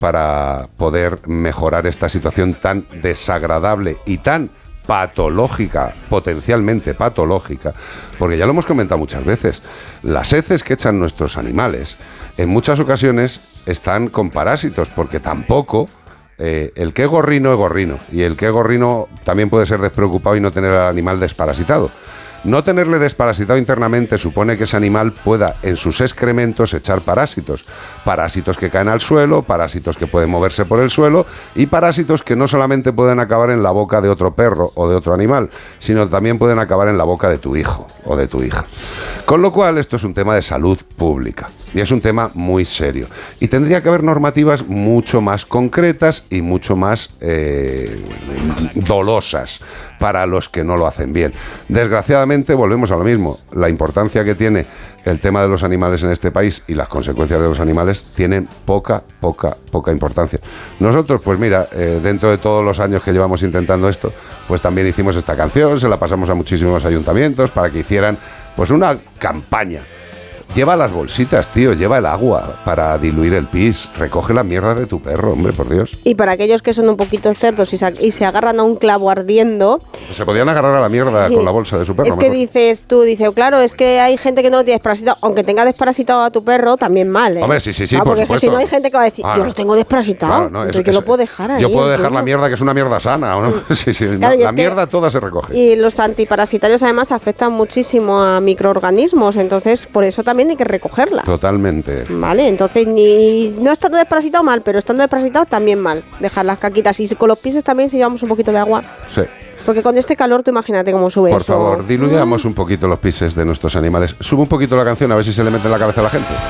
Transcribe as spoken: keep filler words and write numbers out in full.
para poder mejorar esta situación tan desagradable y tan patológica, potencialmente patológica, porque ya lo hemos comentado muchas veces, las heces que echan nuestros animales en muchas ocasiones están con parásitos, porque tampoco eh, el que es gorrino es gorrino, y el que es gorrino también puede ser despreocupado y no tener al animal desparasitado. No tenerle desparasitado internamente supone que ese animal pueda en sus excrementos echar parásitos. Parásitos que caen al suelo, parásitos que pueden moverse por el suelo y parásitos que no solamente pueden acabar en la boca de otro perro o de otro animal, sino también pueden acabar en la boca de tu hijo o de tu hija. Con lo cual, esto es un tema de salud pública y es un tema muy serio. Y tendría que haber normativas mucho más concretas y mucho más eh, dolosas para los que no lo hacen bien. Desgraciadamente, volvemos a lo mismo. La importancia que tiene el tema de los animales en este país y las consecuencias de los animales tienen poca, poca, poca importancia. Nosotros, pues mira, eh, dentro de todos los años que llevamos intentando esto, pues también hicimos esta canción, se la pasamos a muchísimos ayuntamientos para que hicieran pues una campaña. Lleva las bolsitas, tío, lleva el agua para diluir el pis, recoge la mierda de tu perro, hombre, por Dios. Y para aquellos que son un poquito cerdos y se, y se agarran a un clavo ardiendo... Se podían agarrar a la mierda sí. con la bolsa de su perro. Es que mejor. dices tú, dices, claro, es que hay gente que no lo tiene desparasitado, aunque tenga desparasitado a tu perro, también mal, ¿eh? Hombre, sí, sí, sí, ah, por porque supuesto. Es que si no hay gente que va a decir, ah, yo no. lo tengo desparasitado, claro, no, entonces es, que es, lo puedo dejar ahí. Yo puedo dejar todo. la mierda, que es una mierda sana, ¿o no? sí, sí, claro, no, la es mierda que, toda se recoge. Y los antiparasitarios además afectan muchísimo a microorganismos, entonces por eso también hay que recogerla. Totalmente. Vale, entonces ni no estando desparasitado mal, pero estando desparasitado también mal. Dejar las caquitas y con los pies también si llevamos un poquito de agua. Sí. Porque con este calor tú imagínate cómo sube Por eso. favor, diluyamos un poquito los pises de nuestros animales. Sube un poquito la canción a ver si se le mete en la cabeza a la gente.